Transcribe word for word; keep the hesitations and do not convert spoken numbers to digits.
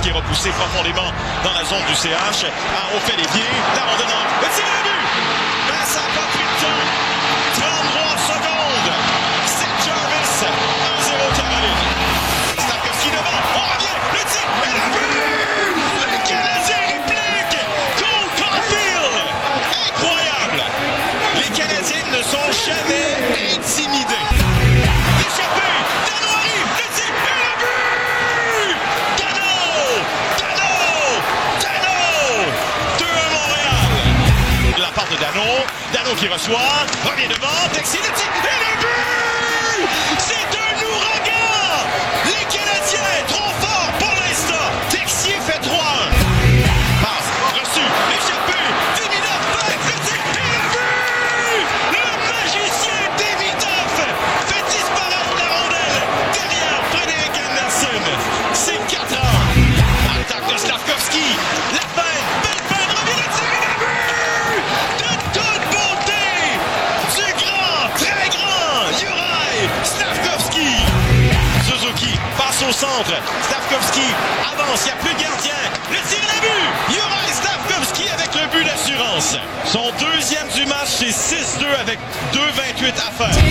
qui est repoussé profondément dans la zone du C H. Ah, on fait les pieds, la rondelle, le tir à but! Ben, ça n'a pas pris de temps. trente-trois secondes. Seth Jarvis, un zéro Caroline. Slavkovski devant, on revient, le tir et le but! Le Canadien réplique! Cole Caulfield! Incroyable! Les Canadiens ne sont jamais intimidés. Échappé! Dano arrive! Le tir et le but! Dano! Dano! Dano! deux à Montréal! De la part de Dano. Dano qui reçoit. Revient devant. Texier le tir et le but! C'est un ouragan! Les Canadiens trop forts pour l'instant. Texier fait trois un. Passe. Reçu. Échappé. Demidov fait le tir et le but! Le magicien Demidov fait disparaître la rondelle derrière Frédéric Andersen. C'est quatre ans. Attaque de Slavkovski. La peine. Belle peine. Revient le tir et le but! De toute beauté. Du grand, très grand Juraj Slavkovski. Suzuki passe au centre. Slavkovski avance. Il n'y a plus de gardien. Le tir et le but. Juraj Slavkovski avec le but d'assurance. Son deuxième du match, c'est six deux avec deux vingt-huit à faire.